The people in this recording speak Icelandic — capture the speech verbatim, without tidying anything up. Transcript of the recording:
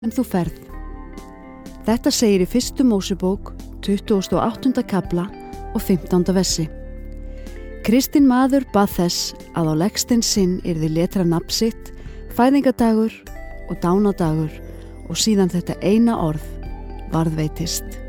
en þú ferð. Þetta segir í fyrstu Mósebók, tuttugasta og áttunda kafla og fimmtánda versi. Kristinn maður bað þess að á legstinn sinn yrði letra nafn sitt, fæðingadagur og dánadagur og síðan þetta eina orð varðveitist.